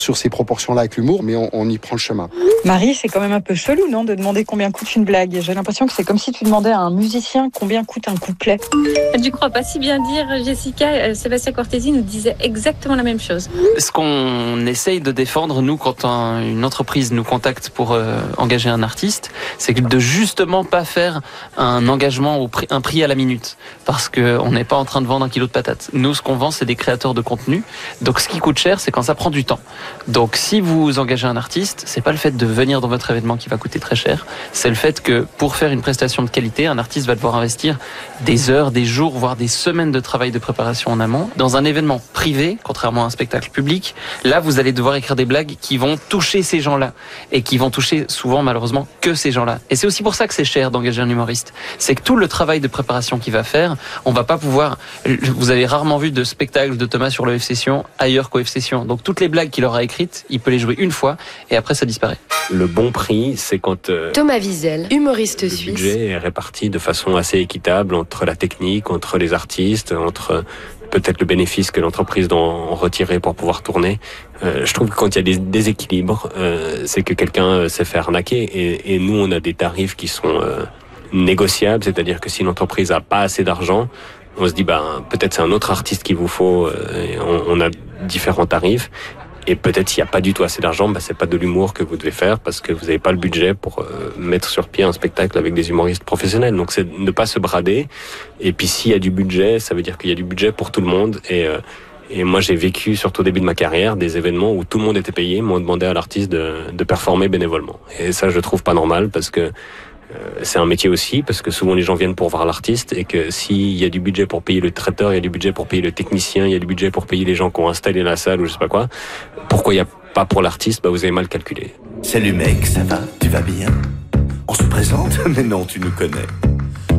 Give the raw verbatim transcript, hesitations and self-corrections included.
sur ces proportions-là avec l'humour, mais on, on y prend le chemin. Marie, c'est quand même un peu chelou, non, de demander combien coûte une blague. J'ai l'impression que c'est comme si tu demandais à un musicien combien coûte un couplet. Tu crois pas si bien dire, Jessica. Sébastien Cortési nous disait exactement la même chose. Ce qu'on essaye de défendre, nous, quand un, une entreprise nous contacte pour euh, engager un artiste, c'est de justement pas faire un engagement au prix, un prix à la minute, parce que on n'est pas en train de vendre un kilo de patates. Nous, ce qu'on vend, c'est des créateurs de contenu. Donc, ce qui coûte cher, c'est quand ça prend du temps. Donc, si vous engagez un artiste, c'est pas le fait de venir dans votre événement qui va coûter très cher, c'est le fait que pour faire une prestation de qualité, un artiste va devoir investir des heures, des jours, voire des semaines de travail de préparation en amont. Dans un événement privé, contrairement à un spectacle public, là, vous allez devoir écrire des blagues qui vont toucher ces gens-là et qui vont toucher souvent, malheureusement, que ces gens-là. Et c'est aussi pour ça que c'est cher d'engager un humoriste. C'est que tout le travail de préparation qu'il va faire, on va pas pouvoir... Vous avez rarement vu de spectacle de Thomas sur le F-Session ailleurs qu'au F-Session. Donc toutes les blagues qu'il aura écrites, il peut les jouer une fois et après ça disparaît. Le bon prix, c'est quand euh, Thomas Wiesel, humoriste le suisse. Le budget est réparti de façon assez équitable entre la technique, entre les artistes, entre peut-être le bénéfice que l'entreprise doit en retirer pour pouvoir tourner. Euh, je trouve que quand il y a des déséquilibres, euh, c'est que quelqu'un s'est fait arnaquer. Et, et nous, on a des tarifs qui sont euh, négociables, c'est-à-dire que si l'entreprise a pas assez d'argent, on se dit bah peut-être c'est un autre artiste qu'il vous faut. Euh, et on, on a différents tarifs. Et peut-être s'il n'y a pas du tout assez d'argent, bah c'est pas de l'humour que vous devez faire parce que vous n'avez pas le budget pour euh, mettre sur pied un spectacle avec des humoristes professionnels. Donc c'est ne pas se brader. Et puis s'il y a du budget, ça veut dire qu'il y a du budget pour tout le monde. Et euh, et moi j'ai vécu, surtout au début de ma carrière, des événements où tout le monde était payé, mais on demandait à l'artiste de, de performer bénévolement. Et ça je trouve pas normal parce que c'est un métier aussi, parce que souvent les gens viennent pour voir l'artiste et que s'il y a du budget pour payer le traiteur, il y a du budget pour payer le technicien, il y a du budget pour payer les gens qui ont installé la salle ou je sais pas quoi, pourquoi il n'y a pas pour l'artiste? Bah vous avez mal calculé. Salut mec, ça va? Tu vas bien? On se présente? Mais non, tu nous connais.